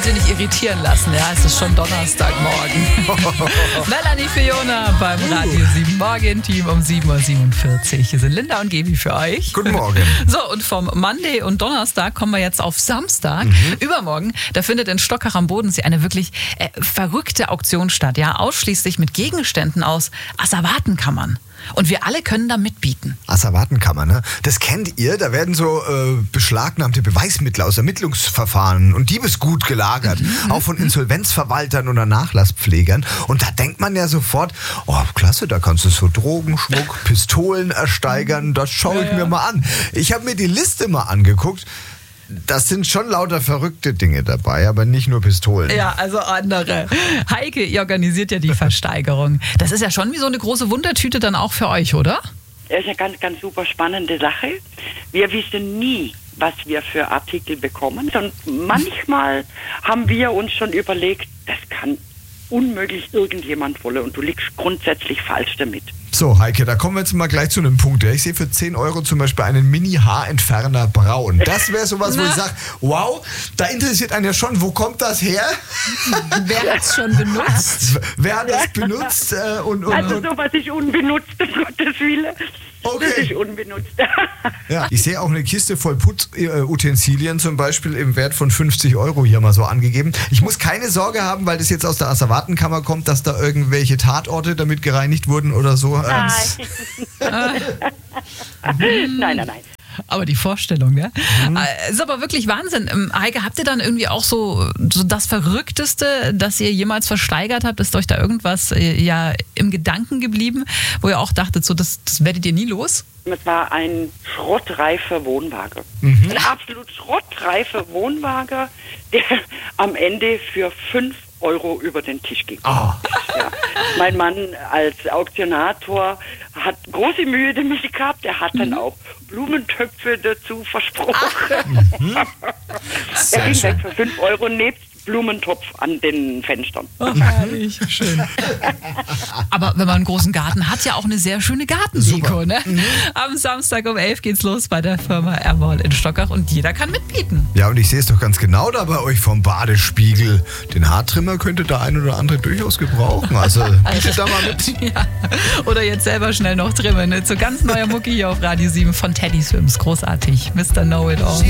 Sie nicht irritieren lassen, ja, es ist schon Donnerstagmorgen. Melanie Fiona beim Radio 7 Morgen-Team um 7.47 Uhr. Hier sind Linda und Gebi für euch. Guten Morgen. So, und vom Monday und Donnerstag kommen wir jetzt auf Samstag. Übermorgen, da findet in Stockach am Bodensee eine wirklich verrückte Auktion statt. Ja, ausschließlich mit Gegenständen aus Asservatenkammern. Und wir alle können da mitbieten. Asservatenkammer, ne? Das kennt ihr, da werden so beschlagnahmte Beweismittel aus Ermittlungsverfahren und Diebesgut gelagert, auch von Insolvenzverwaltern oder Nachlasspflegern. Und da denkt man ja sofort, oh klasse, da kannst du so Drogen, Schmuck, Pistolen ersteigern, das schaue ich mir mal an. Ich habe mir die Liste mal angeguckt. Das sind schon lauter verrückte Dinge dabei, aber nicht nur Pistolen. Ja, also andere. Heike, ihr organisiert ja die Versteigerung. Das ist ja schon wie so eine große Wundertüte dann auch für euch, oder? Das ist eine ganz, ganz super spannende Sache. Wir wissen nie, was wir für Artikel bekommen. Und manchmal haben wir uns schon überlegt, das kann unmöglich irgendjemand wollen und du liegst grundsätzlich falsch damit. So, Heike, da kommen wir jetzt mal gleich zu einem Punkt. Ich sehe für 10 Euro zum Beispiel einen Mini-Haarentferner braun. Das wäre sowas, wo ich sage, wow, da interessiert einen ja schon, wo kommt das her? Wer hat es schon benutzt? Wer hat das benutzt? Also sowas ist unbenutzt, um Gottes Willen. Okay. Das ist unbenutzt. Ja, ich sehe auch eine Kiste voll Putzutensilien zum Beispiel im Wert von 50 Euro hier mal so angegeben. Ich muss keine Sorge haben, weil das jetzt aus der Asservatenkammer kommt, dass da irgendwelche Tatorte damit gereinigt wurden oder so. Nein. Aber die Vorstellung, ne? Ist aber wirklich Wahnsinn. Heike, habt ihr dann irgendwie auch so das Verrückteste, das ihr jemals versteigert habt? Ist euch da irgendwas im Gedanken geblieben, wo ihr auch dachtet, so das werdet ihr nie los? Es war ein schrottreifer Wohnwagen. Ein absolut schrottreifer Wohnwagen, der am Ende für 5 Euro über den Tisch ging. Ja. Mein Mann als Auktionator hat große Mühe damit gehabt. Er hat dann auch Blumentöpfe dazu versprochen. Er ging weg für 5 Euro nebst Blumentopf an den Fenstern. Oh, herrlich, schön. Aber wenn man einen großen Garten hat, ja auch eine sehr schöne Gartendeko, ne? Am Samstag um 11 geht's los bei der Firma Ermol in Stockach und jeder kann mitbieten. Ja, und ich sehe es doch ganz genau da bei euch vom Badespiegel. Den Haartrimmer könnte der ein oder andere durchaus gebrauchen. Also bietet da mal mit. Ja. Oder jetzt selber schnell noch trimmen. Ne? So ganz neuer Mucki hier auf Radio 7 von Teddy Swims. Großartig. Mr. Know It All.